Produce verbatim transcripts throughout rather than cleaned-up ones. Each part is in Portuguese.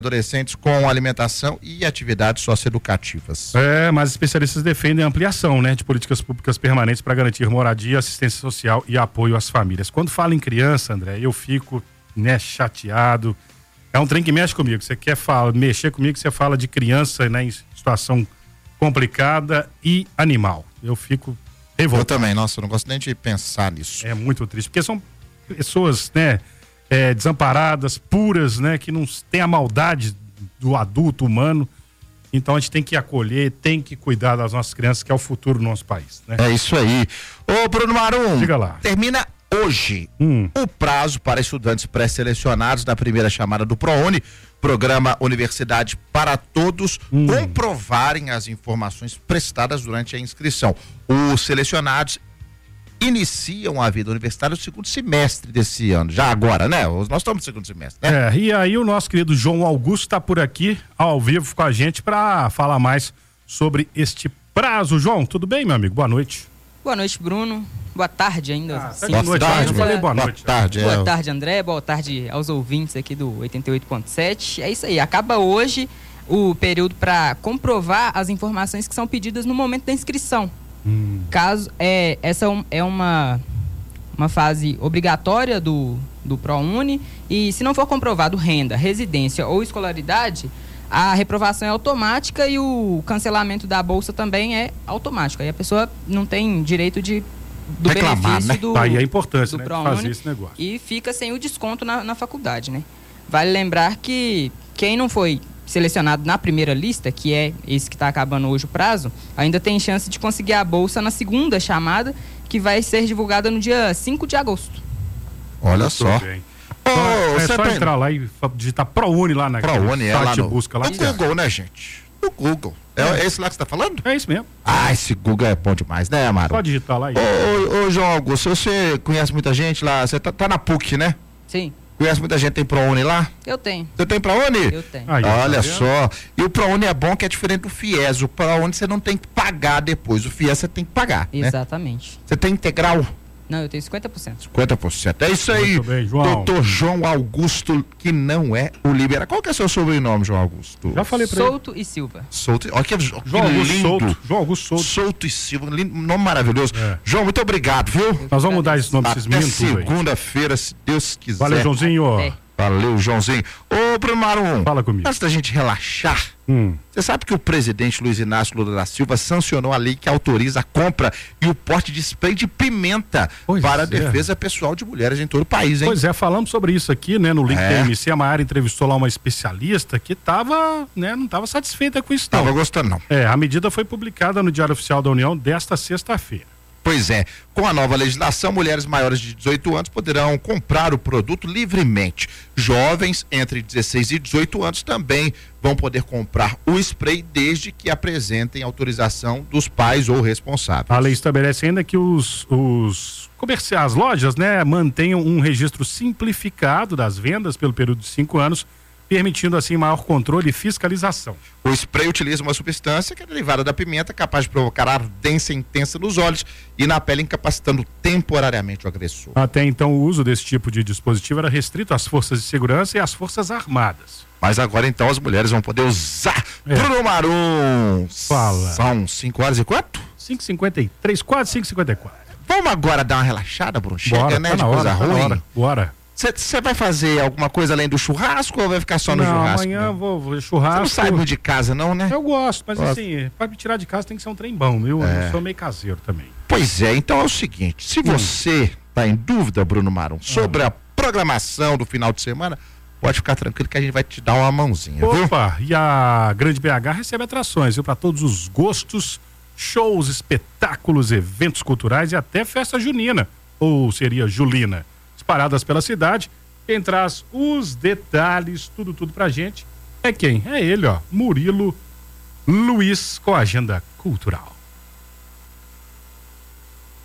adolescentes com alimentação e atividades socioeducativas. É, mas especialistas defendem a ampliação, né, de políticas públicas permanentes para garantir moradia, assistência social e apoio às famílias. Quando fala em criança, André, eu fico, né, chateado. É um trem que mexe comigo. Você quer falar, mexer comigo, você fala de criança, né, em situação complicada e animal. Eu fico revoltado. Eu também, nossa, eu não gosto nem de pensar nisso. É muito triste, porque são pessoas, né, É, desamparadas, puras, né, que não tem a maldade do adulto humano. Então a gente tem que acolher, tem que cuidar das nossas crianças, que é o futuro do nosso país, né? É isso aí. Ô, Bruno Marum, diga lá. Termina hoje hum. o prazo para estudantes pré-selecionados da primeira chamada do ProUni, Programa Universidade para Todos, hum. comprovarem as informações prestadas durante a inscrição. Os selecionados iniciam a vida universitária no segundo semestre desse ano, já agora, né? Nós estamos no segundo semestre, né? É, e aí o nosso querido João Augusto está por aqui, ao vivo com a gente, para falar mais sobre este prazo. João, tudo bem, meu amigo? Boa noite. Boa noite, Bruno. Boa tarde ainda. Ah, tá boa noite, tarde, eu falei boa noite. Boa tarde, boa é. tarde, André. Boa tarde aos ouvintes aqui do oitenta e oito ponto sete. É isso aí, acaba hoje o período para comprovar as informações que são pedidas no momento da inscrição. Hum. Caso é essa é uma uma fase obrigatória do do ProUni, e se não for comprovado renda, residência ou escolaridade, a reprovação é automática e o cancelamento da bolsa também é automático. Aí a pessoa não tem direito de do reclamar, benefício né? do Aí é importante, do né, ProUni, fazer esse negócio. E fica sem o desconto na, na faculdade, né? Vale lembrar que quem não foi selecionado na primeira lista, que é esse que está acabando hoje o prazo, ainda tem chance de conseguir a bolsa na segunda chamada, que vai ser divulgada no dia cinco de agosto. Olha só. Bem. Oh, é só tá entrar lá e digitar ProUni lá na ProUni, é lá no busca lá. No Google, né, gente? No Google. É, é esse lá que você tá falando? É isso mesmo. Ah, esse Google é bom demais, né, Amaro? Pode digitar lá aí. Ô, ô, ô, João Augusto, você conhece muita gente lá, você tá, tá na P U C, né? Sim. Conhece muita gente que tem ProUni lá? Eu tenho. Você tem ProUni? Eu tenho. Aí, olha tá só. E o ProUni é bom que é diferente do FIES. O ProUni você não tem que pagar depois. O FIES você tem que pagar. Exatamente. Né? Você tem integral? Não, eu tenho cinquenta por cento. cinquenta por cento. É isso aí. Muito bem, João. doutor João Augusto, que não é o Libera. Qual que é o seu sobrenome, João Augusto? Já falei pra Souto ele. e Silva. Souto. Olha que, João que Augusto lindo. Souto. João Augusto Souto. Souto e Silva. Lindo, nome maravilhoso. É. João, muito obrigado, viu? Nós vamos mudar esse nome desses Até meninos. segunda-feira, se Deus quiser. Valeu, Joãozinho. É. Valeu, Joãozinho. Ô, Bruno Marum. Fala comigo. Antes da gente relaxar, hum. você sabe que o presidente Luiz Inácio Lula da Silva sancionou a lei que autoriza a compra e o porte de spray de pimenta pois para é. a defesa pessoal de mulheres em todo o país, hein? Pois é, falamos sobre isso aqui, né, no link É. da M C. A Maiara entrevistou lá uma especialista que tava, né, não estava satisfeita com isso, não. Tava gostando, não. É, a medida foi publicada no Diário Oficial da União desta sexta-feira. Pois é, com a nova legislação, mulheres maiores de dezoito anos poderão comprar o produto livremente. Jovens entre dezesseis e dezoito anos também vão poder comprar o spray desde que apresentem autorização dos pais ou responsáveis. A lei estabelece ainda que os, os comerciais, as lojas, né, mantenham um registro simplificado das vendas pelo período de cinco anos, permitindo assim maior controle e fiscalização. O spray utiliza uma substância que é derivada da pimenta, capaz de provocar ardência intensa nos olhos e na pele, incapacitando temporariamente o agressor. Até então, o uso desse tipo de dispositivo era restrito às forças de segurança e às forças armadas. Mas agora então as mulheres vão poder usar. É. Bruno Marum. Fala. São cinco horas e quanto? cinco e cinquenta e três, quase cinco e cinquenta e quatro. Vamos agora dar uma relaxada, Bruno? Chega, Bora, né, tá de na coisa hora, tá na ruim. hora. Bora. Você vai fazer alguma coisa além do churrasco ou vai ficar só no não, churrasco? amanhã Não? vou, vou Você churrasco. não sai muito de casa não, né? Eu gosto, mas Gosto. assim, pra me tirar de casa tem que ser um trem bom, viu? É. Eu sou meio caseiro também. Pois é, então é o seguinte, se você tá em dúvida, Bruno Marum, sobre a programação do final de semana, pode ficar tranquilo que a gente vai te dar uma mãozinha, viu? Opa, e a Grande B H recebe atrações, viu? Para todos os gostos, shows, espetáculos, eventos culturais e até festa junina, ou seria julina, espalhadas pela cidade. Quem traz os detalhes, tudo, tudo pra gente, é quem? É ele, ó, Murilo Luiz, com a agenda cultural.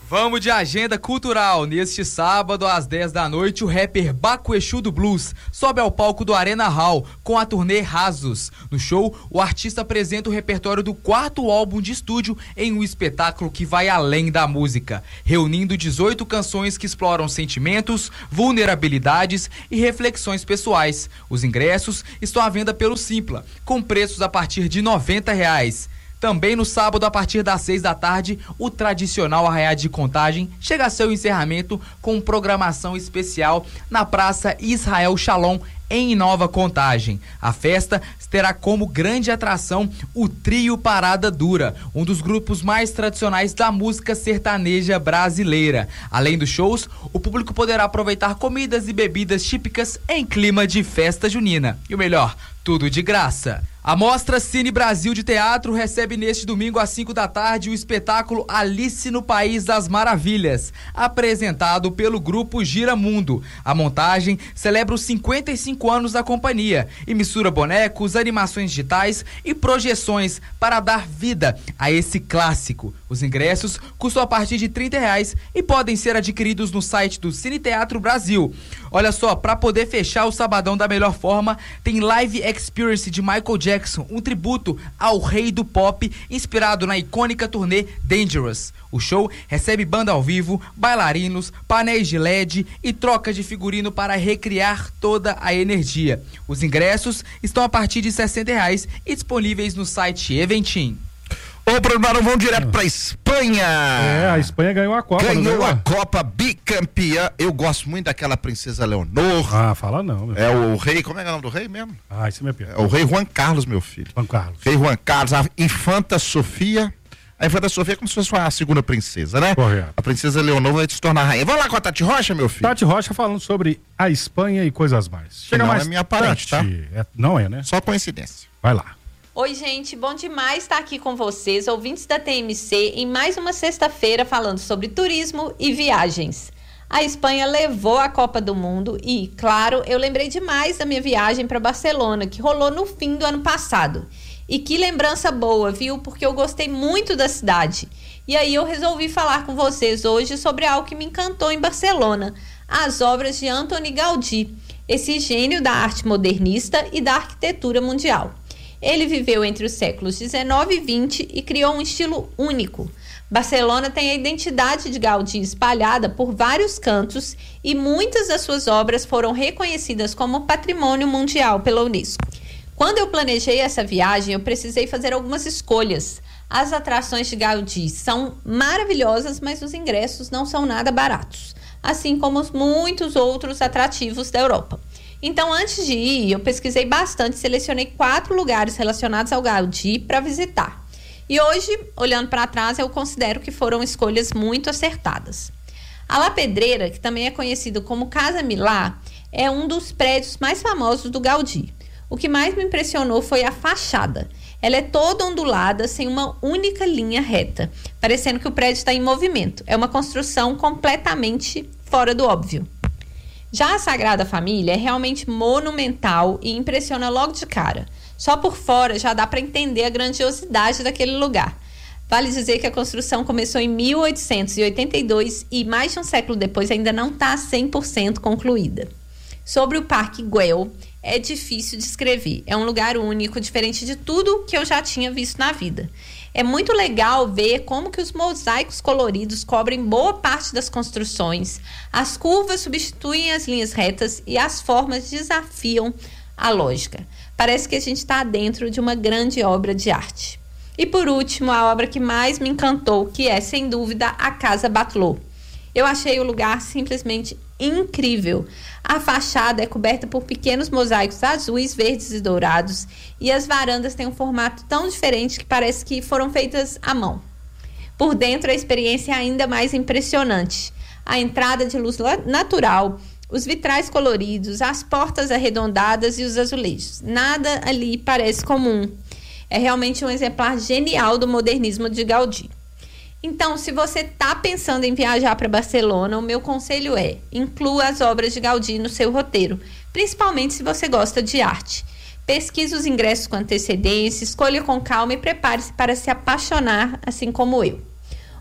Vamos de agenda cultural. Neste sábado, às dez da noite, o rapper Baco Exu do Blues sobe ao palco do Arena Hall com a turnê Rasos. No show, o artista apresenta o repertório do quarto álbum de estúdio em um espetáculo que vai além da música, reunindo dezoito canções que exploram sentimentos, vulnerabilidades e reflexões pessoais. Os ingressos estão à venda pelo Simpla, com preços a partir de noventa reais. Também no sábado, a partir das seis da tarde, o tradicional Arraiá de Contagem chega a seu encerramento com programação especial na Praça Israel Shalom, em Nova Contagem. A festa terá como grande atração o Trio Parada Dura, um dos grupos mais tradicionais da música sertaneja brasileira. Além dos shows, o público poderá aproveitar comidas e bebidas típicas em clima de festa junina. E o melhor, tudo de graça. A Mostra Cine Brasil de Teatro recebe neste domingo às cinco da tarde o espetáculo Alice no País das Maravilhas, apresentado pelo grupo Gira Mundo. A montagem celebra os cinquenta e cinco anos da companhia e mistura bonecos, animações digitais e projeções para dar vida a esse clássico. Os ingressos custam a partir de trinta reais e podem ser adquiridos no site do Cine Teatro Brasil. Olha só, para poder fechar o sabadão da melhor forma, tem Live Experience de Michael Jackson, um tributo ao rei do pop, inspirado na icônica turnê Dangerous. O show recebe banda ao vivo, bailarinos, painéis de L E D e troca de figurino para recriar toda a energia. Os ingressos estão a partir de sessenta reais e disponíveis no site Eventim. Ô, Bruno, vamos direto pra Espanha. É, a Espanha ganhou a Copa. Ganhou a Copa, bicampeã. Eu gosto muito daquela princesa Leonor. Ah, fala não. Meu é filho. O rei, como é que é o nome do rei mesmo? Ah, isso é meu filho. É o rei Juan Carlos, meu filho. Juan Carlos. Rei Juan Carlos, a infanta Sofia. A infanta Sofia é como se fosse a segunda princesa, né? Correto. A princesa Leonor vai se tornar rainha. Vamos lá com a Tati Rocha, meu filho. Tati Rocha falando sobre a Espanha e coisas mais. Chega não mais. Não é minha parente, Tati, tá? É, não é, né? Só coincidência. Vai lá. Oi, gente, bom demais estar aqui com vocês, ouvintes da T M C, em mais uma sexta-feira falando sobre turismo e viagens. A Espanha levou a Copa do Mundo e, claro, eu lembrei demais da minha viagem para Barcelona, que rolou no fim do ano passado. E que lembrança boa, viu? Porque eu gostei muito da cidade. E aí eu resolvi falar com vocês hoje sobre algo que me encantou em Barcelona, as obras de Antoni Gaudí, esse gênio da arte modernista e da arquitetura mundial. Ele viveu entre os séculos dezenove e vinte e criou um estilo único. Barcelona tem a identidade de Gaudí espalhada por vários cantos e muitas das suas obras foram reconhecidas como patrimônio mundial pela Unesco. Quando eu planejei essa viagem, eu precisei fazer algumas escolhas. As atrações de Gaudí são maravilhosas, mas os ingressos não são nada baratos, assim como os muitos outros atrativos da Europa. Então, antes de ir, eu pesquisei bastante e selecionei quatro lugares relacionados ao Gaudí para visitar. E hoje, olhando para trás, eu considero que foram escolhas muito acertadas. A La Pedrera, que também é conhecido como Casa Milá, é um dos prédios mais famosos do Gaudí. O que mais me impressionou foi a fachada. Ela é toda ondulada, sem uma única linha reta, parecendo que o prédio está em movimento. É uma construção completamente fora do óbvio. Já a Sagrada Família é realmente monumental e impressiona logo de cara. Só por fora já dá para entender a grandiosidade daquele lugar. Vale dizer que a construção começou em mil oitocentos e oitenta e dois e mais de um século depois ainda não está cem por cento concluída. Sobre o Parque Güell, é difícil descrever. É um lugar único, diferente de tudo que eu já tinha visto na vida. É muito legal ver como que os mosaicos coloridos cobrem boa parte das construções, as curvas substituem as linhas retas e as formas desafiam a lógica. Parece que a gente está dentro de uma grande obra de arte. E por último, a obra que mais me encantou, que é, sem dúvida, a Casa Batlló. Eu achei o lugar simplesmente incrível. A fachada é coberta por pequenos mosaicos azuis, verdes e dourados e as varandas têm um formato tão diferente que parece que foram feitas à mão. Por dentro, a experiência é ainda mais impressionante. A entrada de luz natural, os vitrais coloridos, as portas arredondadas e os azulejos. Nada ali parece comum. É realmente um exemplar genial do modernismo de Gaudí. Então, se você está pensando em viajar para Barcelona, o meu conselho é: inclua as obras de Gaudí no seu roteiro, principalmente se você gosta de arte. Pesquise os ingressos com antecedência, escolha com calma e prepare-se para se apaixonar, assim como eu.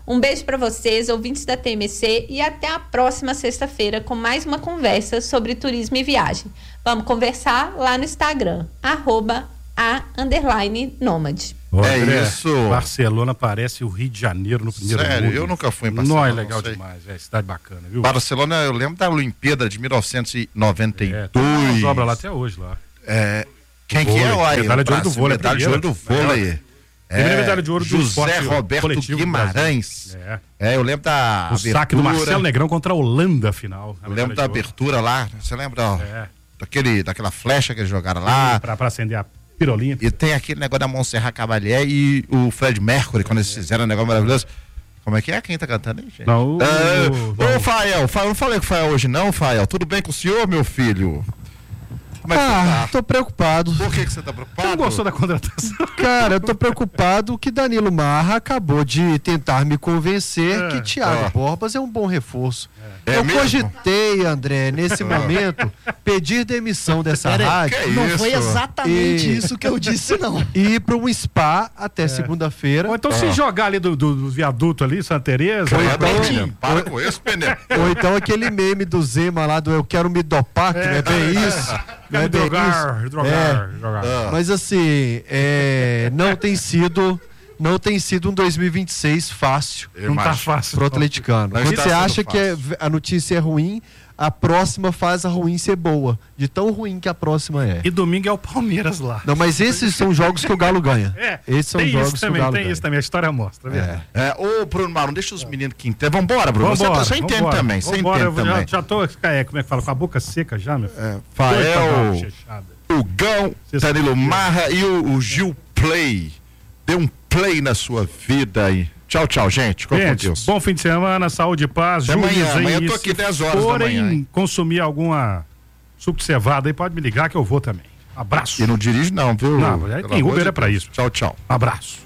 Um beijo para vocês, ouvintes da T M C, e até a próxima sexta-feira com mais uma conversa sobre turismo e viagem. Vamos conversar lá no Instagram, arroba a underline nômade. É André, isso. Barcelona parece o Rio de Janeiro no primeiro mundo. Sério, eu nunca fui em Barcelona. Não, é legal não demais, é cidade bacana, viu? Barcelona, eu lembro da Olimpíada de mil novecentos e noventa e dois. É, tem umas obras lá até hoje lá. É, quem que é o aí? Medalha de ouro do vôlei. Medalha de ouro do vôlei. É, medalha de ouro do José Roberto Guimarães. É. é, eu lembro da o abertura. saque do Marcelo Negrão contra a Holanda, final. Eu lembro da abertura lá. Você lembra ó, é. daquele, daquela flecha que eles jogaram lá? Pra, pra acender a pirolinha. E tem aquele negócio da Montserrat Cavalier e o Fred Mercury, quando eles fizeram um negócio maravilhoso. Como é que é? Quem tá cantando aí, gente? Não, o... é, ô, Fael, Fael, não falei com o Fael hoje não, Fael. Tudo bem com o senhor, meu filho? Como é que ah, você tá? tô preocupado. Por que, que você tá preocupado? Você não gostou da contratação? Cara, eu tô preocupado que Danilo Marra acabou de tentar me convencer é, que Thiago é. Borbas é um bom reforço. É. É eu mesmo? Cogitei, André, nesse momento, pedir demissão dessa Pera rádio. Aí, não isso? foi exatamente e... isso que eu disse, não. E ir para um spa até é. segunda-feira. Ou então se jogar ali do, do, do viaduto ali, Santa Teresa. Ou então, para com isso, Pené. Ou então aquele meme do Zema lá do Eu Quero Me Dopar, que é. não é bem isso. Não é bem drogar, isso. drogar, é. drogar. Ah. Mas assim, é, não tem sido... Não tem sido um dois mil e vinte e seis fácil. Não tá fácil. Pro atleticano. Quando você acha que é, a notícia é ruim, a próxima faz a ruim ser boa. De tão ruim que a próxima é. E domingo é o Palmeiras lá. Não, mas esses são jogos que o Galo ganha. É, esses são jogos que também, o Galo tem ganha. isso também, a história mostra. É. É, ô, Bruno Mauro, deixa os meninos que entendem. Vambora, Bruno. Vambora, você, você entende vambora, também. Você vambora, entende eu também. Já, já tô, é, como é que fala? Com a boca seca já, meu filho. É, Fael, o Gão, Danilo Marra e o, o Gil Play. Dê um play na sua vida aí. Tchau, tchau, gente. Com gente, Deus. Bom fim de semana, saúde e paz. Até amanhã, amanhã eu tô aqui dez horas da manhã. Se consumir alguma suco de cevada aí, pode me ligar que eu vou também. Abraço. E não dirige não, viu? Não, aí tem Uber de é pra isso. Tchau, tchau. Abraço.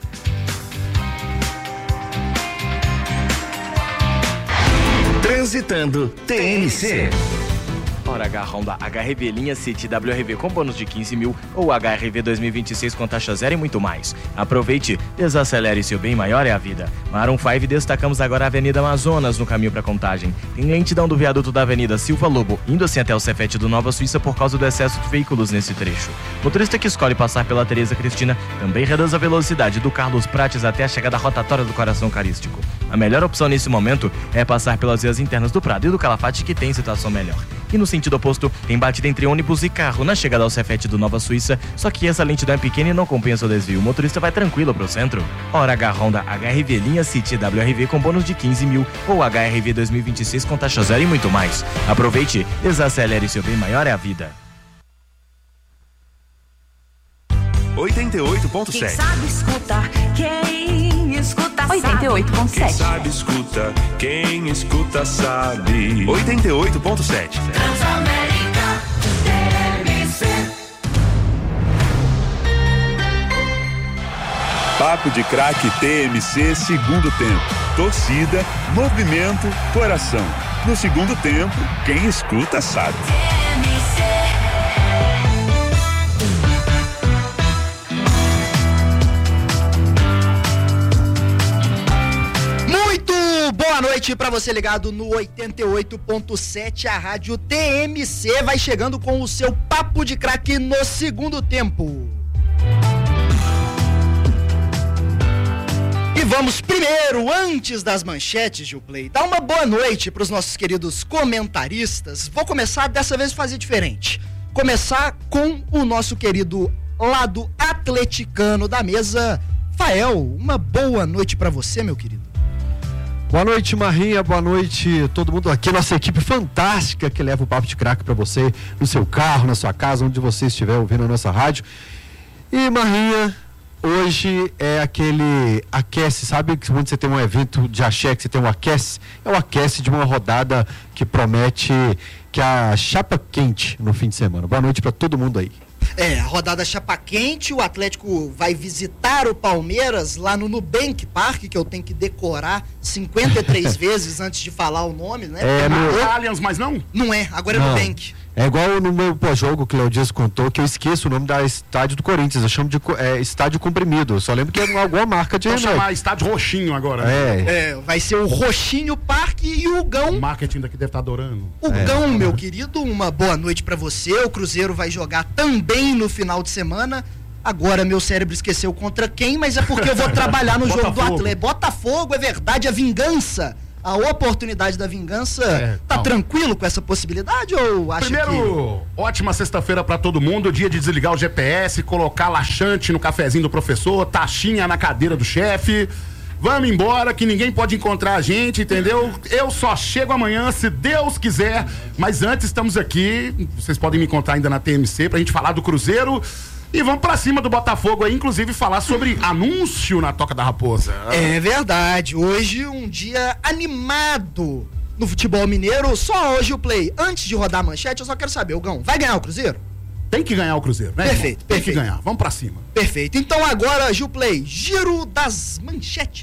Transitando T N C. Hora H Honda H R V linha City W R V com bônus de quinze mil ou H R V dois mil e vinte e seis com taxa zero e muito mais. Aproveite, desacelere, seu bem maior é a vida. Maroon cinco destacamos agora a Avenida Amazonas no caminho para Contagem. Tem lentidão do viaduto da Avenida Silva Lobo, indo assim até o Cefete do Nova Suíça por causa do excesso de veículos nesse trecho. Motorista que escolhe passar pela Tereza Cristina também reduz a velocidade do Carlos Prates até a chegada rotatória do Coração Carístico. A melhor opção nesse momento é passar pelas vias internas do Prado e do Calafate, que tem situação melhor. E no sentido oposto, tem batida entre ônibus e carro na chegada ao Cefete do Nova Suíça, só que essa lentidão é pequena e não compensa o desvio. O motorista vai tranquilo pro centro. Hora H Honda H R V linha City W R V com bônus de quinze mil ou H R V dois mil e vinte e seis com taxa zero e muito mais. Aproveite, desacelere, seu bem maior é a vida. oitenta e oito ponto sete. Quem sabe escuta, quem escuta sabe. oitenta e oito ponto sete. Quem sabe escuta, quem escuta sabe. oitenta e oito ponto sete. Transamérica T M C. Papo de Craque T M C segundo tempo. Torcida, movimento, coração. No segundo tempo, quem escuta sabe. T M C. Boa noite para você ligado no oitenta e oito ponto sete, a rádio T M C vai chegando com o seu Papo de Craque no segundo tempo. E vamos primeiro, antes das manchetes, Gilplay, dar uma boa noite para os nossos queridos comentaristas. Vou começar dessa vez fazer diferente. Começar com o nosso querido lado atleticano da mesa, Fael. Uma boa noite para você, meu querido. Boa noite, Marrinha, boa noite todo mundo aqui, nossa equipe fantástica que leva o Papo de Craque para você no seu carro, na sua casa, onde você estiver ouvindo a nossa rádio. E Marrinha, hoje é aquele aquece, sabe que quando você tem um evento de axé que você tem um aquece? É o aquece de uma rodada que promete que a chapa quente no fim de semana. Boa noite para todo mundo aí. É, a rodada chapa quente, o Atlético vai visitar o Palmeiras lá no Nubank Park, que eu tenho que decorar cinquenta e três vezes antes de falar o nome, né? É, no... é Allianz, mas não? Não é, agora é não. Nubank. É É igual no meu pós-jogo que o Léo Dias contou, que eu esqueço o nome da estádio do Corinthians, eu chamo de é, estádio comprimido, eu só lembro que é alguma marca de remédio. Vou chamar estádio roxinho agora. É. é. Vai ser o Roxinho Parque e o Gão. O marketing daqui deve estar adorando. O é. Gão, meu querido, uma boa noite pra você. O Cruzeiro vai jogar também no final de semana. Agora meu cérebro esqueceu contra quem, mas é porque eu vou trabalhar no jogo do Atlético. Botafogo, é verdade, a vingança. A oportunidade da vingança, é, tá não. tranquilo com essa possibilidade ou acha Primeiro, que... ótima sexta-feira pra todo mundo, dia de desligar o G P S, colocar laxante no cafezinho do professor, taxinha na cadeira do chefe. Vamos embora que ninguém pode encontrar a gente, entendeu? Eu só chego amanhã, se Deus quiser, mas antes estamos aqui, vocês podem me encontrar ainda na T M C pra gente falar do Cruzeiro. E vamos pra cima do Botafogo aí, inclusive falar sobre anúncio na Toca da Raposa. É verdade, hoje um dia animado no futebol mineiro, só hoje o Play. Antes de rodar a manchete, eu só quero saber, o Gão, vai ganhar o Cruzeiro? Tem que ganhar o Cruzeiro, né? Perfeito, irmão? perfeito. Tem que ganhar, vamos pra cima. Perfeito, então agora, Gil Play, giro das manchetes.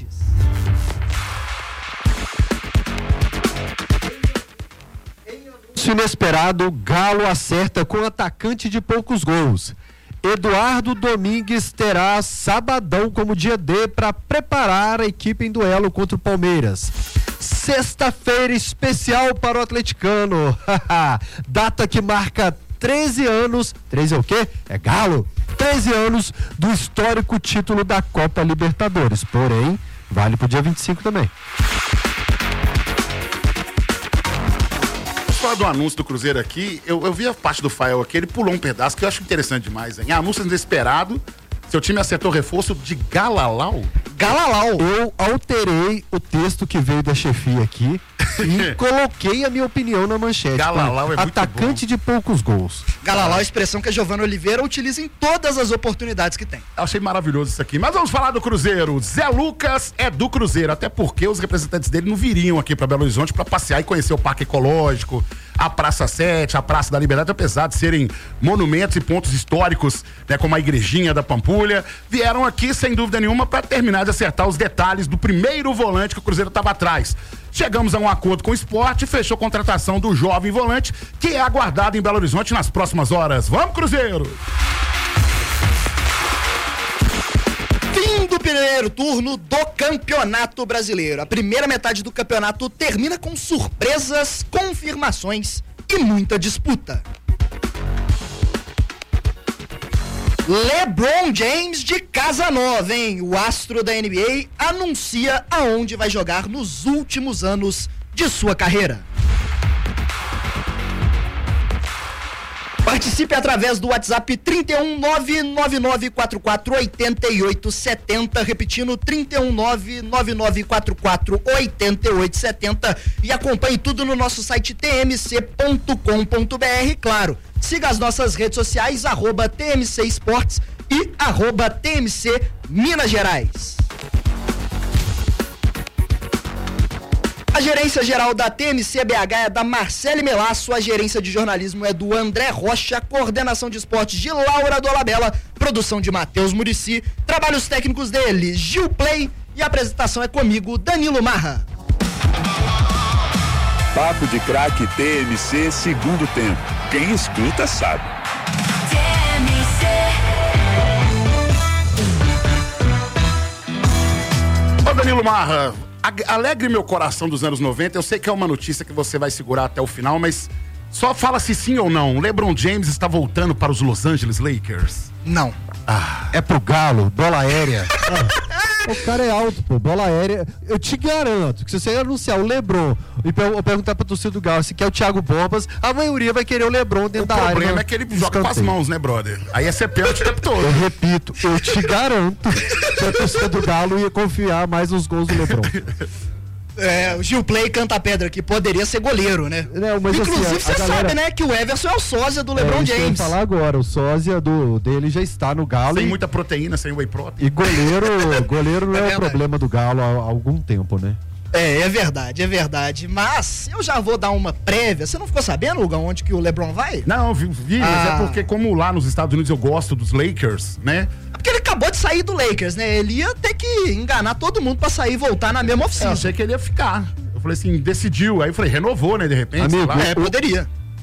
Inesperado, Galo acerta com atacante de poucos gols. Eduardo Domingues terá sabadão como dia D para preparar a equipe em duelo contra o Palmeiras. Sexta-feira especial para o atleticano. Data que marca treze anos. treze é o quê? É Galo. treze anos do histórico título da Copa Libertadores. Porém, vale pro dia vinte e cinco também. Falar do anúncio do Cruzeiro aqui, eu, eu vi a parte do Fael aqui, ele pulou um pedaço que eu acho interessante demais, hein? Anúncio inesperado, seu time acertou reforço de Galalau? Galalau. Eu alterei o texto que veio da chefia aqui e coloquei a minha opinião na manchete. Galalau é muito atacante bom. de poucos gols. Galalau é a expressão que a Giovana Oliveira utiliza em todas as oportunidades que tem. Eu achei maravilhoso isso aqui. Mas vamos falar do Cruzeiro. Zé Lucas é do Cruzeiro, até porque os representantes dele não viriam aqui para Belo Horizonte para passear e conhecer o Parque Ecológico, a Praça sete, a Praça da Liberdade, apesar de serem monumentos e pontos históricos, né, como a Igrejinha da Pampulha, vieram aqui sem dúvida nenhuma para terminar de acertar os detalhes do primeiro volante que o Cruzeiro estava atrás. Chegamos a um acordo com o esporte e fechou a contratação do jovem volante, que é aguardado em Belo Horizonte nas próximas horas. Vamos, Cruzeiro! Fim do primeiro turno do Campeonato Brasileiro. A primeira metade do campeonato termina com surpresas, confirmações e muita disputa. LeBron James de casa nova, hein? O astro da N B A anuncia aonde vai jogar nos últimos anos de sua carreira. Participe através do WhatsApp trinta e um nove nove nove quatro quatro oito oito sete zero, repetindo trinta e um nove nove nove quatro quatro oito oito sete zero, e acompanhe tudo no nosso site t m c ponto com ponto b r, claro. Siga as nossas redes sociais, arroba T M C Esportes e arroba T M C Minas Gerais. A gerência geral da T M C B H é da Marcele Melasso, a gerência de jornalismo é do André Rocha, coordenação de esportes de Laura Dolabella, produção de Matheus Murici, trabalhos técnicos dele, Gil Play, e a apresentação é comigo, Danilo Marra. Papo de Craque T M C, segundo tempo. Quem escuta sabe. T M C. Ô Danilo Marra, alegre meu coração dos anos noventa, eu sei que é uma notícia que você vai segurar até o final, mas só fala se sim ou não. LeBron James está voltando para os Los Angeles Lakers? Não. Ah, é pro Galo, bola aérea. Ah, o cara é alto, pô, bola aérea. Eu te garanto que se você anunciar o LeBron e per- perguntar pra torcida do Galo se quer o Thiago Bombas, a maioria vai querer o LeBron dentro o da área. O problema é que ele joga com as mãos, né, brother? Aí é ser pênalti o tempo todo. Eu repito, eu te garanto que a torcida do Galo ia confiar mais nos gols do LeBron. É, o Gil Play canta pedra que poderia ser goleiro, né? Não, mas inclusive, assim, você galera... sabe, né, que o Everson é o sósia do LeBron é, James. Eu ia falar agora, o sósia do, dele já está no Galo. Sem e... muita proteína, sem whey protein. E goleiro, goleiro não é, é o problema do Galo há, há algum tempo, né? É, é verdade, é verdade. Mas eu já vou dar uma prévia. Você não ficou sabendo, Hugo, onde que o LeBron vai? Não, vi, vi ah. mas é porque como lá nos Estados Unidos eu gosto dos Lakers, né? É porque ele acabou de sair do Lakers, né? Ele ia ter que enganar todo mundo pra sair e voltar na mesma oficina. Eu achei que ele ia ficar. Eu falei assim, decidiu. Aí eu falei, renovou, né, de repente. Amigo, é, poderia.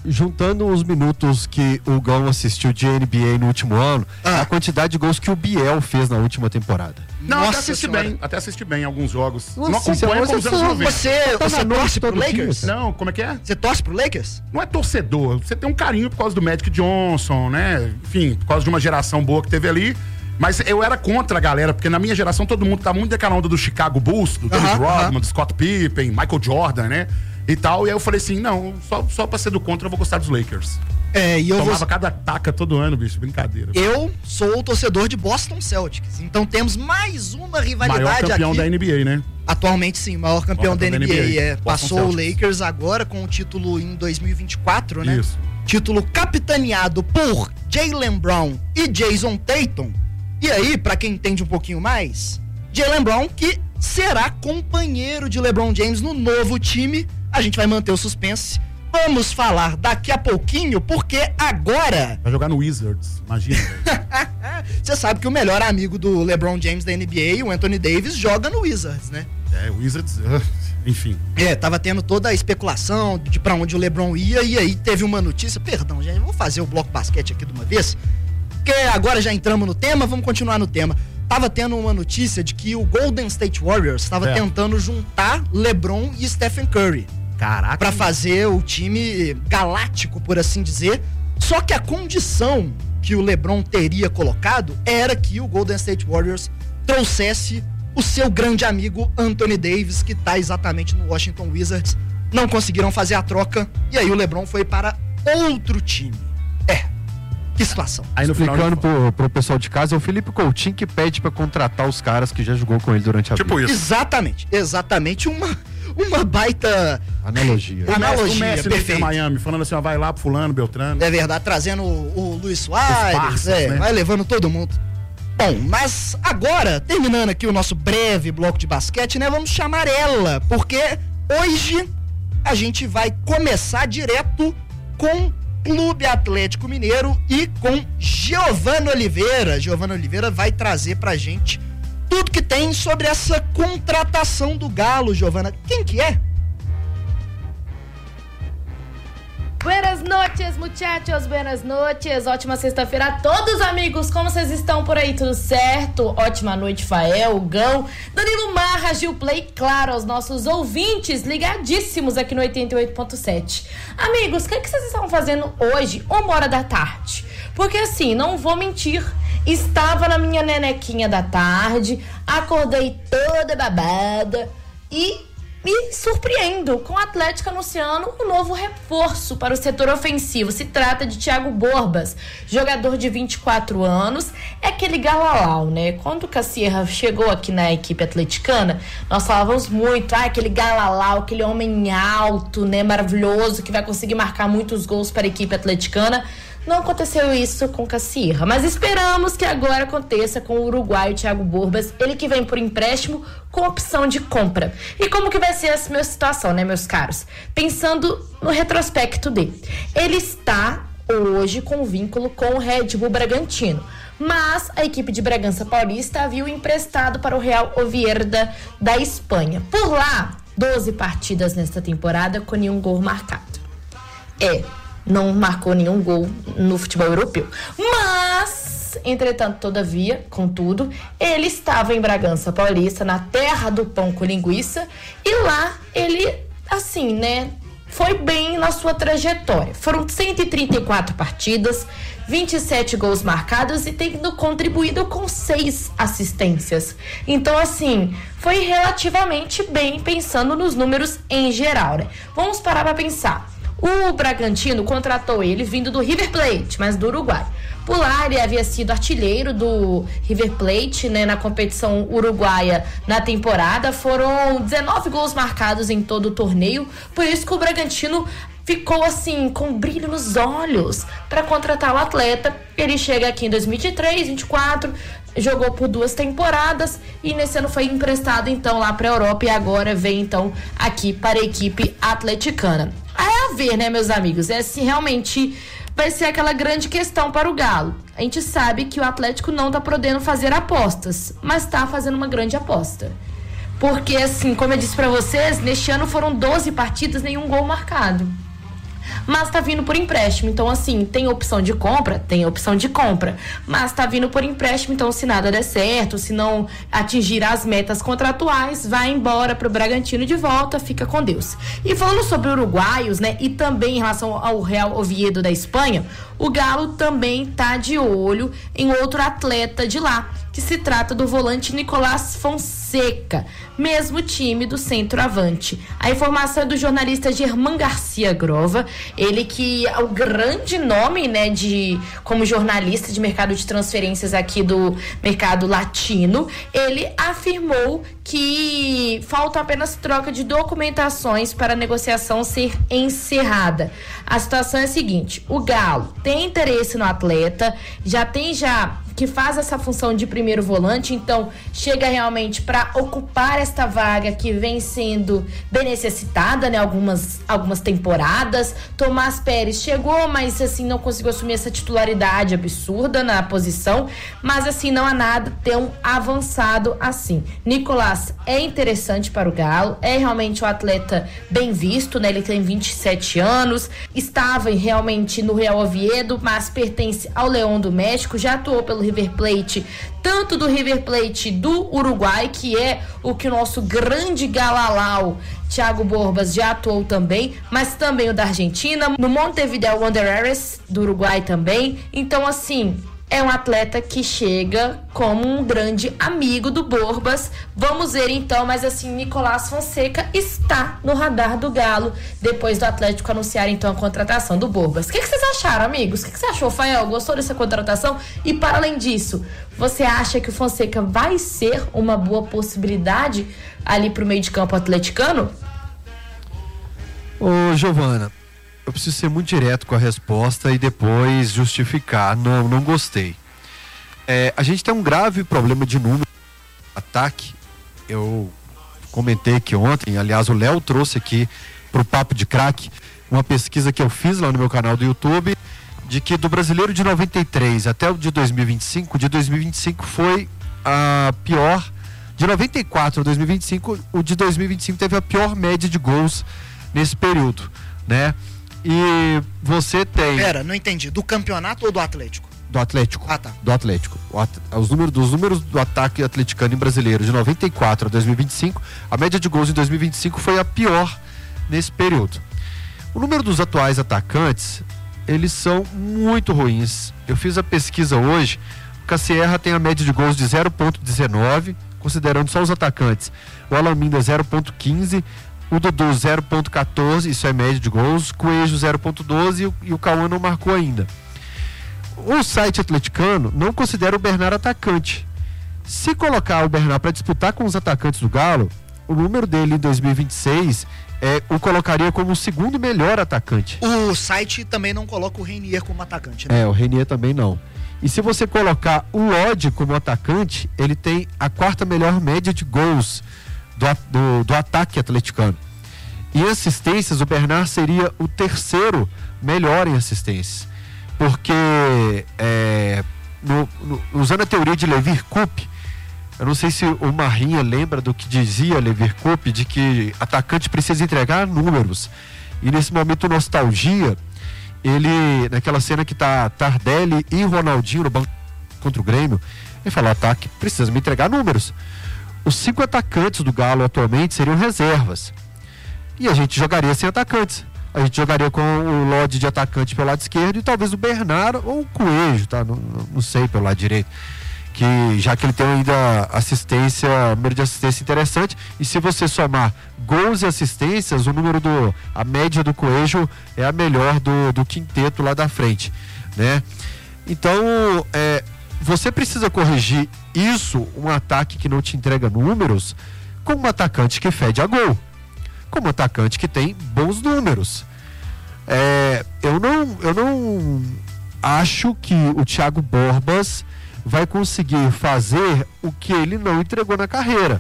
juntando os minutos que o Gão assistiu de N B A no último ano, Ah. a quantidade de gols que o Biel fez na última temporada. Não, Nossa até assisti senhora. bem. Até assisti bem alguns jogos. Nossa, não acompanho você- como os anos noventa. Você, Tá você na noite torce pro todo Lakers? dia. Não, como é que é? Você torce pro Lakers? Não é torcedor. Você tem um carinho por causa do Magic Johnson, né? Enfim, por causa de uma geração boa que teve ali. Mas eu era contra a galera, porque na minha geração todo mundo tá muito daquela onda do Chicago Bulls, do Dennis Aham, Rodman, aham. do Scott Pippen, Michael Jordan, né? E tal. E aí eu falei assim, não, só, só pra ser do contra eu vou gostar dos Lakers. É, e eu Tomava vou... cada taca todo ano, bicho. Brincadeira. Eu sou o torcedor de Boston Celtics. Então temos mais uma rivalidade Maior campeão aqui. da N B A, né? Atualmente sim, maior campeão, Maior da, campeão N B A. da N B A. É. Boston Passou o Celtics. Lakers agora com o título em dois mil e vinte e quatro, né? Isso. Título capitaneado por Jaylen Brown e Jason Tatum. E aí, pra quem entende um pouquinho mais, Jaylen Brown que será companheiro de LeBron James no novo time. A gente vai manter o suspense. Vamos falar daqui a pouquinho, porque agora... Vai jogar no Wizards, imagina. velho. Você sabe que o melhor amigo do LeBron James da N B A, o Anthony Davis, joga no Wizards, né? É, Wizards, uh, enfim. É, tava tendo toda a especulação de pra onde o LeBron ia, e aí teve uma notícia, perdão, gente, vamos fazer o bloco basquete aqui de uma vez, porque agora já entramos no tema, vamos continuar no tema. Tava tendo uma notícia de que o Golden State Warriors estava É. tentando juntar LeBron e Stephen Curry Caraca. pra fazer o time galáctico, por assim dizer. Só que a condição que o LeBron teria colocado era que o Golden State Warriors trouxesse o seu grande amigo Anthony Davis, que tá exatamente no Washington Wizards. Não conseguiram fazer a troca e aí o LeBron foi para outro time. É, que situação. Aí no final. Explicando pro, pro pessoal de casa, é o Felipe Coutinho que pede pra contratar os caras que já jogou com ele durante a Tipo vida. isso. Exatamente, exatamente uma, uma baita Analogia. O Messi, analogia, o Messi no Inter perfeito. Miami, falando assim, ó, vai lá pro fulano, Beltrano. É verdade, trazendo o, o Luiz Soares, parças, é, né? vai levando todo mundo. Bom, mas agora, terminando aqui o nosso breve bloco de basquete, né? Vamos chamar ela, porque hoje a gente vai começar direto com Clube Atlético Mineiro e com Giovana Oliveira. Giovana Oliveira vai trazer pra gente tudo que tem sobre essa contratação do Galo, Giovana. Quem que é? Buenas noches, muchachos, buenas noches. Ótima sexta-feira a todos, amigos. Como vocês estão por aí? Tudo certo? Ótima noite, Fael, Gão, Danilo Marra, Gil Play, claro, aos nossos ouvintes ligadíssimos aqui no oitenta e oito ponto sete. Amigos, o que, é que vocês estão fazendo hoje, uma hora da tarde? Porque assim, não vou mentir, estava na minha nenequinha da tarde, acordei toda babada e me surpreendo com o Atlético anunciando um novo reforço para o setor ofensivo. Se trata de Thiago Borbas, jogador de vinte e quatro anos, é aquele galalau, né? Quando o Cassierra chegou aqui na equipe atleticana, nós falávamos muito, ah, aquele galalau, aquele homem alto, né, maravilhoso, que vai conseguir marcar muitos gols para a equipe atleticana. Não aconteceu isso com o Cassierra, mas esperamos que agora aconteça com o uruguaio Thiago Borbas, ele que vem por empréstimo com opção de compra. E como que vai ser essa minha situação, né, meus caros? Pensando no retrospecto dele. Ele está hoje com vínculo com o Red Bull Bragantino, mas a equipe de Bragança Paulista havia o emprestado para o Real Oviedo da Espanha. Por lá, doze partidas nesta temporada com nenhum gol marcado. É... não marcou nenhum gol no futebol europeu. Mas, entretanto, todavia, contudo, ele estava em Bragança Paulista, na terra do pão com linguiça, e lá ele, assim, né, foi bem na sua trajetória. Foram cento e trinta e quatro partidas, vinte e sete gols marcados e tendo contribuído com seis assistências. Então, assim, foi relativamente bem pensando nos números em geral, né? Vamos parar para pensar. O Bragantino contratou ele vindo do River Plate, mas do Uruguai. Por lá, ele havia sido artilheiro do River Plate, né, na competição uruguaia na temporada. Foram dezenove gols marcados em todo o torneio. Por isso que o Bragantino ficou assim, com brilho nos olhos para contratar o atleta. Ele chega aqui em dois mil e vinte e três, vinte e quatro, jogou por duas temporadas e nesse ano foi emprestado então lá para a Europa e agora vem então aqui para a equipe atleticana. É a ver, né, meus amigos? É assim, realmente vai ser aquela grande questão para o Galo. A gente sabe que o Atlético não tá podendo fazer apostas, mas tá fazendo uma grande aposta. Porque, assim, como eu disse para vocês, neste ano foram doze partidas, nenhum gol marcado. mas tá vindo por empréstimo. Então, assim, tem opção de compra? Tem opção de compra, mas tá vindo por empréstimo. Então, se nada der certo, se não atingir as metas contratuais, vai embora pro Bragantino de volta, fica com Deus. E falando sobre uruguaios, né, e também em relação ao Real Oviedo da Espanha, o Galo também tá de olho em outro atleta de lá, que se trata do volante Nicolás Fonseca, mesmo time do centroavante. A informação é do jornalista Germán Garcia Grova, ele que é o grande nome, né, de, como jornalista de mercado de transferências aqui do mercado latino. Ele afirmou que falta apenas troca de documentações para a negociação ser encerrada. A situação é a seguinte: o Galo tem interesse no atleta, já tem já que faz essa função de primeiro volante, então chega realmente para ocupar esta vaga que vem sendo bem necessitada, né, algumas, algumas temporadas. Tomás Pérez chegou, mas assim não conseguiu assumir essa titularidade absurda na posição, mas assim não há nada tão avançado assim. Nicolás é interessante para o Galo, é realmente um atleta bem visto, né, ele tem vinte e sete anos, estava realmente no Real Oviedo, mas pertence ao Leão do México, já atuou pelo River Plate, tanto do River Plate do Uruguai, que é o que o nosso grande galalau Thiago Borbas já atuou também, mas também o da Argentina, no Montevideo Wanderers do Uruguai também. Então, assim, é um atleta que chega como um grande amigo do Borbas. Vamos ver então, mas assim, Nicolás Fonseca está no radar do Galo, depois do Atlético anunciar então a contratação do Borbas. O que, que vocês acharam, amigos? O que, que você achou, Fael? Gostou dessa contratação? E para além disso, você acha que o Fonseca vai ser uma boa possibilidade ali pro meio de campo atleticano? Ô, Giovana, eu preciso ser muito direto com a resposta e depois justificar. Não, não gostei. É, a gente tem um grave problema de número de ataque. Eu comentei aqui ontem, aliás, o Léo trouxe aqui pro Papo de Craque uma pesquisa que eu fiz lá no meu canal do YouTube, de que do brasileiro de noventa e três até o de dois mil e vinte e cinco, de dois mil e vinte e cinco foi a pior. De noventa e quatro a dois mil e vinte e cinco, o de dois mil e vinte e cinco teve a pior média de gols nesse período, né? E você tem... Pera, não entendi. Do campeonato ou do Atlético? Do Atlético. Ah, tá. Do Atlético. O at... Os números, dos números do ataque atleticano em brasileiro de noventa e quatro a dois mil e vinte e cinco, a média de gols em dois mil e vinte e cinco foi a pior nesse período. O número dos atuais atacantes, eles são muito ruins. Eu fiz a pesquisa hoje. O Cassierra tem a média de gols de zero vírgula dezenove, considerando só os atacantes. O Alaminda zero vírgula quinze, o Dudu zero vírgula quatorze, isso é média de gols, Coelho zero vírgula doze e o, e o Cauã não marcou ainda. O site atleticano não considera o Bernard atacante. Se colocar o Bernard para disputar com os atacantes do Galo, o número dele em dois mil e vinte e seis é, o colocaria como o segundo melhor atacante. O site também não coloca o Reinier como atacante, né? É, o Reinier também não. E se você colocar o Lodi como atacante, ele tem a quarta melhor média de gols Do, do, do ataque atleticano. Em assistências, o Bernard seria o terceiro melhor em assistências, porque é, no, no, usando a teoria de Levir Coupe, eu não sei se o Marrinha lembra do que dizia Levir Coupe, de que atacante precisa entregar números, e nesse momento nostalgia, ele, naquela cena que tá Tardelli e Ronaldinho no banco contra o Grêmio, ele fala: ataque precisa me entregar números. Os cinco atacantes do Galo atualmente seriam reservas. E a gente jogaria sem atacantes. A gente jogaria com o Lodi de atacante pelo lado esquerdo e talvez o Bernard ou o Coelho, tá? Não, não sei pelo lado direito. Que, já que ele tem ainda assistência, número de assistência interessante. E se você somar gols e assistências, o número do... a média do Coelho é a melhor do, do quinteto lá da frente, né? Então, é... você precisa corrigir isso, um ataque que não te entrega números, com um atacante que fede a gol, com um atacante que tem bons números. É, eu, não, eu não acho que o Thiago Borbas vai conseguir fazer o que ele não entregou na carreira,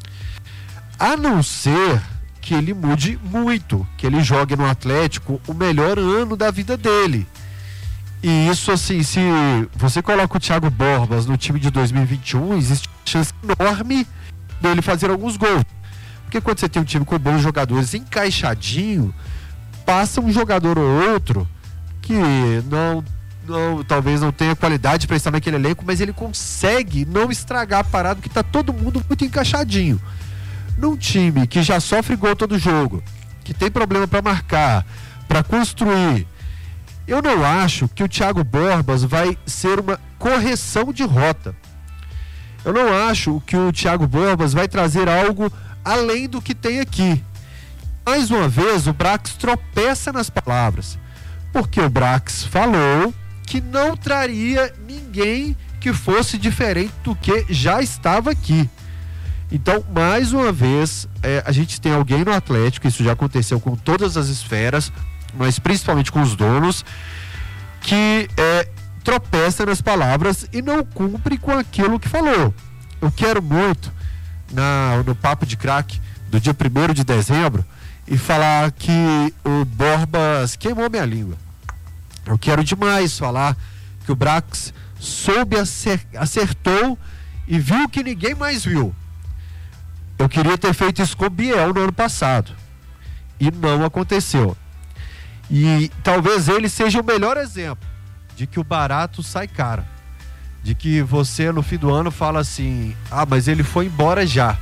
a não ser que ele mude muito, que ele jogue no Atlético o melhor ano da vida dele. E isso, assim, se você coloca o Thiago Borbas no time de dois mil e vinte e um, existe chance enorme dele fazer alguns gols. Porque quando você tem um time com bons jogadores encaixadinho, passa um jogador ou outro que não, não talvez não tenha qualidade para estar naquele elenco, mas ele consegue não estragar a parada, que tá todo mundo muito encaixadinho. Num time que já sofre gol todo jogo, que tem problema para marcar, para construir, eu não acho que o Thiago Borbas vai ser uma correção de rota. Eu não acho que o Thiago Borbas vai trazer algo além do que tem aqui. Mais uma vez, o Brax tropeça nas palavras, porque o Brax falou que não traria ninguém que fosse diferente do que já estava aqui. Então, mais uma vez, é, a gente tem alguém no Atlético, isso já aconteceu com todas as esferas, mas principalmente com os donos, que é, tropeça nas palavras e não cumpre com aquilo que falou. Eu quero muito, na, no Papo de Craque do dia primeiro de dezembro, e falar que o Borbas queimou minha língua. Eu quero demais falar que o Brax soube, acertou e viu que ninguém mais viu. Eu queria ter feito isso com o Biel no ano passado e não aconteceu. E talvez ele seja o melhor exemplo de que o barato sai caro, de que você no fim do ano fala assim: ah, mas ele foi embora já.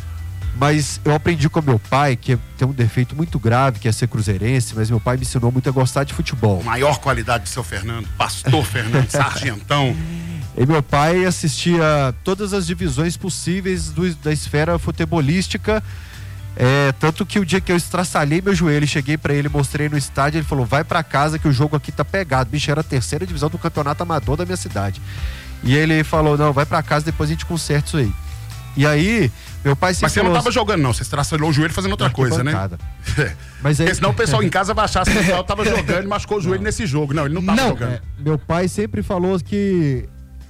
Mas eu aprendi com meu pai, que tem um defeito muito grave, que é ser cruzeirense, mas meu pai me ensinou muito a gostar de futebol. Maior qualidade de seu Fernando, pastor Fernando, sargentão. E meu pai assistia todas as divisões possíveis do, da esfera futebolística, é, tanto que o dia que eu estraçalhei meu joelho, cheguei pra ele, mostrei no estádio, ele falou: vai pra casa que o jogo aqui tá pegado. Bicho, era a terceira divisão do campeonato amador da minha cidade. E ele falou: não, vai pra casa, depois a gente conserta isso aí. E aí, meu pai sempre Mas você falou... não tava jogando, não. Você estraçalhou o joelho fazendo outra coisa, né? Mas aí... Porque senão o pessoal em casa vai achar que o tava jogando e machucou o joelho não. nesse jogo. Não, ele não tava não. jogando. É, meu pai sempre falou que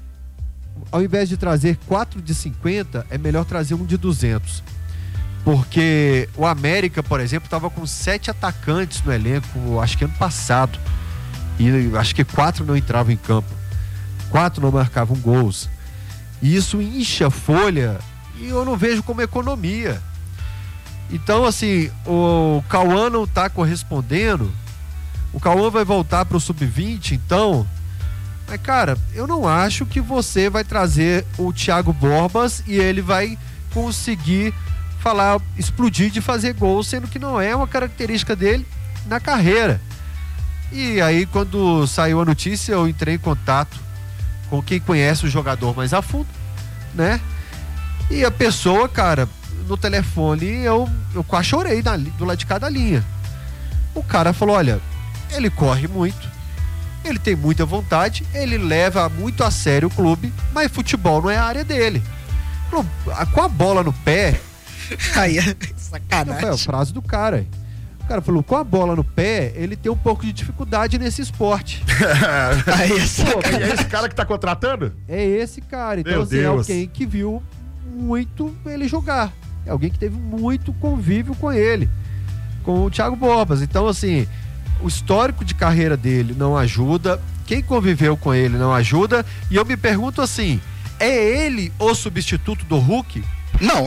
ao invés de trazer quatro de cinquenta, é melhor trazer um de duzentos. Porque o América, por exemplo, tava com sete atacantes no elenco, acho que ano passado. E acho que quatro não entravam em campo. Quatro não marcavam gols. E isso incha a folha e eu não vejo como economia. Então, assim, o Cauã não tá correspondendo. O Cauã vai voltar pro sub vinte, então. Mas, cara, eu não acho que você vai trazer o Thiago Borbas e ele vai conseguir falar, explodir de fazer gol, sendo que não é uma característica dele na carreira. E aí, quando saiu a notícia, eu entrei em contato com quem conhece o jogador mais a fundo, né? E a pessoa, cara, no telefone, eu, eu quase chorei na, do lado de cada linha. O cara falou: olha, ele corre muito, ele tem muita vontade, ele leva muito a sério o clube, mas futebol não é a área dele. Falou, com a bola no pé... Aí é sacanagem. É a frase do cara. O cara falou, com a bola no pé, ele tem um pouco de dificuldade nesse esporte. Aí é, Pô, é esse cara que tá contratando? É esse cara. Então, Meu assim, Deus. é alguém que viu muito ele jogar. É alguém que teve muito convívio com ele, com o Thiago Borbas. Então, assim, o histórico de carreira dele não ajuda, quem conviveu com ele não ajuda, e eu me pergunto assim, é ele o substituto do Hulk? Não.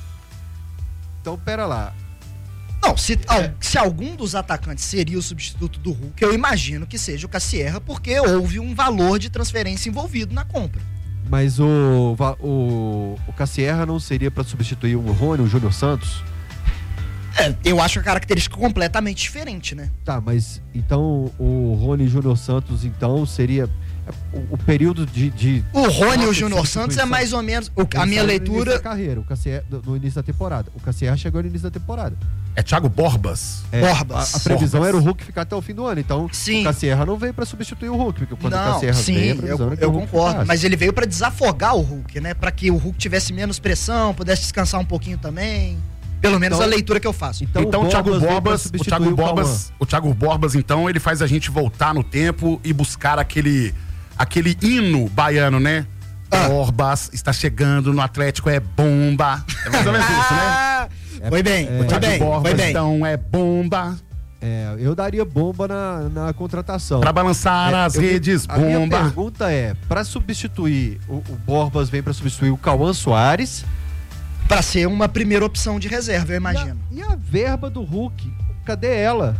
Então, pera lá. Não, se, al, se algum dos atacantes seria o substituto do Hulk, eu imagino que seja o Cassierra, porque houve um valor de transferência envolvido na compra. Mas o, o, o Cassierra não seria para substituir o Rony, o Júnior Santos? É, eu acho a característica completamente diferente, né? Tá, mas então o Rony e o Júnior Santos, então, seria o, o período de, de... O Rony e o Júnior Santos é mais ou menos... O, a minha leitura... No início da carreira, o Cassierra, no início da temporada. O Cassierra chegou no início da temporada. É Thiago Borbas? É, Borbas. A, a previsão Borbas. era o Hulk ficar até o fim do ano, então sim. O Cassierra não veio pra substituir o Hulk, porque quando não, o Cassierra sim, veio, a previsão eu, era que eu o Hulk concordo, ficasse. mas ele veio pra desafogar o Hulk, né? Pra que o Hulk tivesse menos pressão, pudesse descansar um pouquinho também. Pelo menos então, a leitura que eu faço. Então, então o Thiago Borbas, o Thiago Borbas, o Thiago Borbas, então, ele faz a gente voltar no tempo e buscar aquele, aquele hino baiano, né? Ah. Borbas está chegando no Atlético, é bomba. É mais ou menos isso, né? É, foi bem, é, foi bem, Borbas, foi bem. Então é bomba. É, eu daria bomba na, na contratação. Pra balançar é, as eu, redes, a bomba. A minha pergunta é, pra substituir, o, o Borbas vem pra substituir o Cauã Soares... Pra ser uma primeira opção de reserva, eu imagino. E a, e a verba do Hulk? Cadê ela?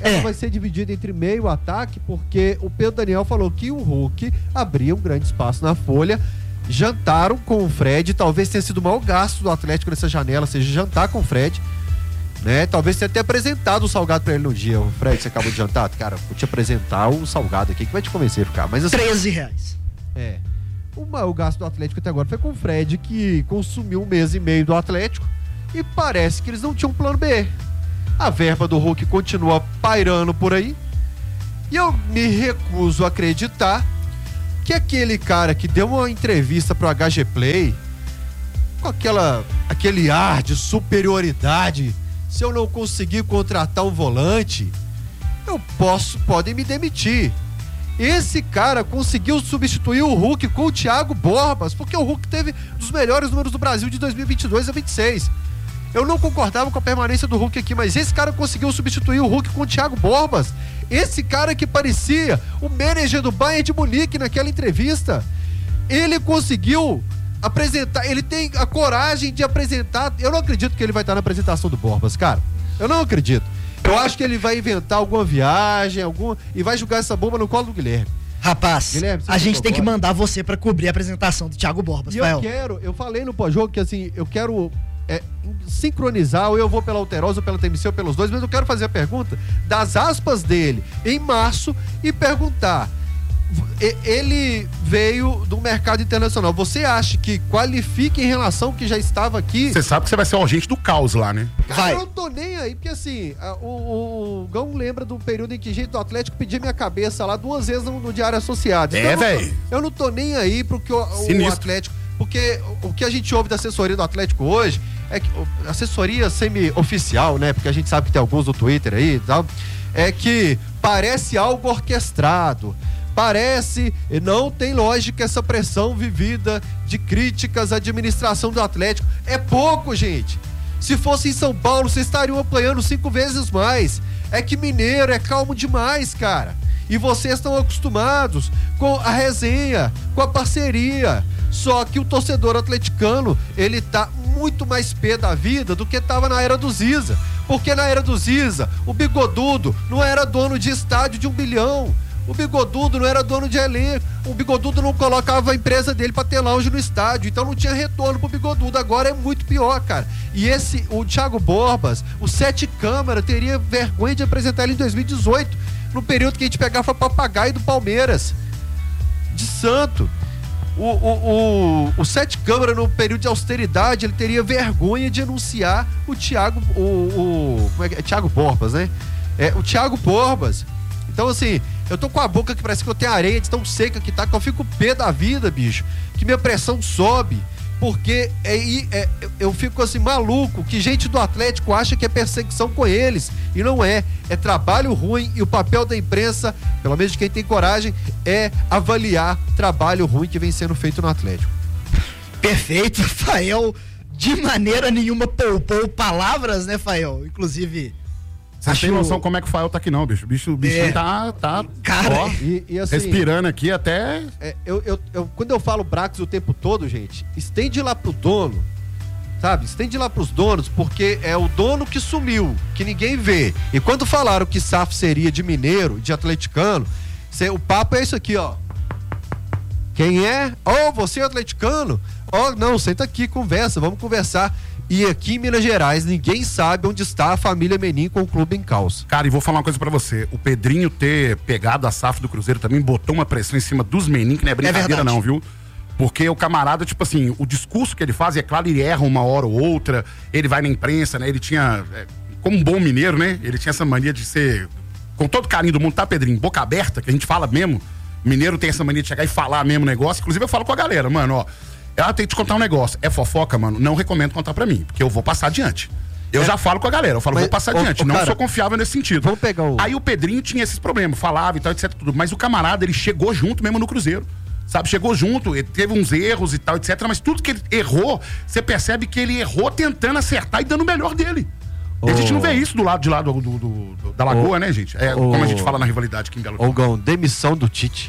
ela vai ser dividida entre meio e ataque, porque o Pedro Daniel falou que o Hulk abria um grande espaço na folha. Jantaram com o Fred, talvez tenha sido o maior gasto do Atlético nessa janela, seja jantar com o Fred, né? Talvez tenha até apresentado o salgado pra ele no dia. O Fred, você acabou de jantar? Cara, vou te apresentar o salgado aqui que vai te convencer a ficar. Mas, assim, treze reais. É. O maior gasto do Atlético até agora foi com o Fred, que consumiu um mês e meio do Atlético e parece que eles não tinham plano B. A verba do Hulk continua pairando por aí e eu me recuso a acreditar que aquele cara que deu uma entrevista pro H G Play com aquela, aquele ar de superioridade, se eu não conseguir contratar um volante, eu posso, podem me demitir. Esse cara conseguiu substituir o Hulk com o Thiago Borbas, porque o Hulk teve um dos melhores números do Brasil de dois mil e vinte e dois a vinte e seis. Eu não concordava com a permanência do Hulk aqui, mas esse cara conseguiu substituir o Hulk com o Thiago Borbas. Esse cara que parecia o manager do Bayern de Munique naquela entrevista. Ele conseguiu apresentar, ele tem a coragem de apresentar. Eu não acredito que ele vai estar na apresentação do Borbas, cara. Eu não acredito. Eu acho que ele vai inventar alguma viagem, algum, e vai jogar essa bomba no colo do Guilherme. Rapaz, Guilherme, a gente tem que mandar você pra cobrir a apresentação do Thiago Borbas, E Fael. eu quero, eu falei no pós-jogo que assim, eu quero é, sincronizar, ou eu vou pela Alterosa ou pela T M C ou pelos dois, mas eu quero fazer a pergunta das aspas dele em março e perguntar. Ele veio do mercado internacional. Você acha que qualifica em relação ao que já estava aqui? Você sabe que você vai ser o agente do caos lá, né? Cara, eu não tô nem aí, porque assim, a, o, o, o Gão lembra do período em que gente do Atlético pedia minha cabeça lá duas vezes no, no Diário Associado. É, velho. Eu não tô nem aí pro que o, o Atlético... Porque o, o que a gente ouve da assessoria do Atlético hoje é que assessoria semi-oficial, né? Porque a gente sabe que tem alguns do Twitter aí e tal. É que parece algo orquestrado. Parece, e não tem lógica essa pressão vivida de críticas à administração do Atlético. É pouco, gente. Se fosse em São Paulo, vocês estariam apanhando cinco vezes mais. É que mineiro é calmo demais, cara. E vocês estão acostumados com a resenha, com a parceria. Só que o torcedor atleticano, ele tá muito mais pé da vida do que tava na era do Ziza. Porque na era do Ziza, o Bigodudo não era dono de estádio de um bilhão. O Bigodudo não era dono de elenco. O Bigodudo não colocava a empresa dele pra ter lounge no estádio. Então não tinha retorno pro Bigodudo. Agora é muito pior, cara. E esse, o Thiago Borbas, o Sete Câmara, teria vergonha de apresentar ele em dois mil e dezoito, no período que a gente pegava papagaio do Palmeiras, de Santo. O, o, o, o Sete Câmara, no período de austeridade, ele teria vergonha de anunciar o Thiago, o, o como é que é? Thiago Borbas, né? É, o Thiago Borbas. Então, assim, eu tô com a boca que parece que eu tenho areia de tão seca que tá, que eu fico pé da vida, bicho. Que minha pressão sobe. Porque é, é, eu fico assim, maluco, que gente do Atlético acha que é perseguição com eles. E não é. É trabalho ruim e o papel da imprensa, pelo menos de quem tem coragem, é avaliar trabalho ruim que vem sendo feito no Atlético. Perfeito, Fael. De maneira nenhuma poupou palavras, né, Fael? Inclusive... Você não tem noção como é que o Fael tá aqui não, bicho. O bicho, o bicho É. tá, tá Cara, ó, e, e assim, respirando aqui até... É, eu, eu, eu, quando eu falo Brax o tempo todo, gente, estende lá pro dono, sabe? Estende lá pros donos, porque é o dono que sumiu, que ninguém vê. E quando falaram que S A F seria de mineiro, de atleticano, cê, o papo é isso aqui, ó. Quem é? Oh, você é atleticano? Oh, não, senta aqui, conversa, vamos conversar. E aqui em Minas Gerais, ninguém sabe onde está a família Menin com o clube em caos. Cara, e vou falar uma coisa pra você. O Pedrinho ter pegado a S A F do Cruzeiro também botou uma pressão em cima dos Menin, que não é brincadeira verdade. não, viu? Porque o camarada, tipo assim, o discurso que ele faz, é claro, ele erra uma hora ou outra, ele vai na imprensa, né? Ele tinha, é, como um bom mineiro, né? Ele tinha essa mania de ser, com todo carinho do mundo, tá, Pedrinho? Boca aberta, que a gente fala mesmo. Mineiro tem essa mania de chegar e falar mesmo negócio. Inclusive eu falo com a galera, mano, ó. Ela tem que te contar um negócio. É fofoca, mano? Não recomendo contar pra mim, porque eu vou passar adiante. Eu é. já falo com a galera, eu falo, mas, vou passar ô, adiante. ô, não cara, sou confiável nesse sentido. Vamos pegar o... Aí o Pedrinho tinha esses problemas, falava e tal, etc, tudo. Mas o camarada, ele chegou junto mesmo no Cruzeiro. Sabe, chegou junto, ele teve uns erros e tal, etcétera. Mas tudo que ele errou, você percebe que ele errou tentando acertar e dando o melhor dele. Oh. A gente não vê isso do lado de lá do, do, do, do, da Lagoa, oh. né, gente? É oh. como a gente fala na rivalidade aqui em Belo Horizonte. Ô, Gão, demissão do Tite.